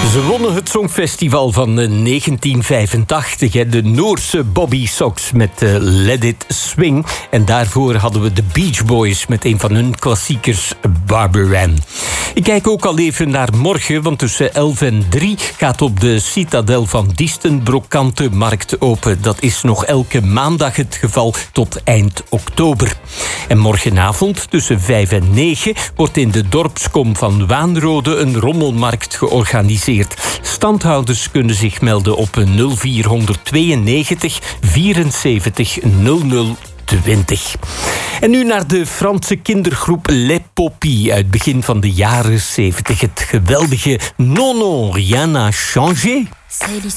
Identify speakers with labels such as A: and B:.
A: Ze wonnen het Songfestival van 1985, de Noorse Bobby Sox met Let It Swing. En daarvoor hadden we de Beach Boys met een van hun klassiekers, Barbara Ann. Ik kijk ook al even naar morgen, want tussen 11 en 3 gaat op de Citadel van Diesten Brokante Markt open. Dat is nog elke maandag het geval tot eind oktober. En morgenavond tussen 5 en 9 wordt in de dorpskom van Waanrode een rommelmarkt georganiseerd. Standhouders kunnen zich melden op 0492 74 00 20. En nu naar de Franse kindergroep Les Poppies uit begin van de jaren 70. Het geweldige Non Non Rien n'a changé.
B: C'est